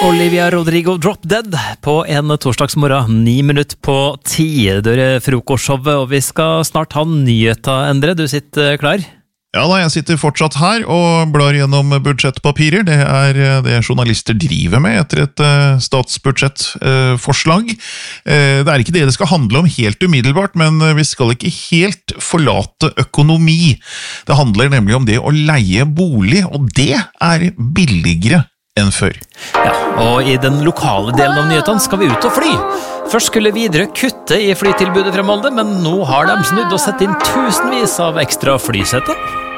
Olivia Rodrigo Drop Dead på en torsdagsmorgen, 9 minutter på 10. Dere frokostshowet, og vi skal snart ha nyheter, Endre. Du sitter klar? Ja da, jeg sitter fortsatt her og blar gjennom budsjettpapirer. Det er det journalister driver med etter et statsbudsjettforslag. Det er ikke det det skal handle om helt umiddelbart, men vi skal ikke helt forlate økonomi. Det handler nemlig om det å leie bolig, og det er billigere enn før. Ja, og i den lokale delen av nyhetene skal vi ut og fly. Først skulle Widerøe kutte i flytilbudet fra Molde, men nå har de snudd og sett inn tusenvis av ekstra flysetter.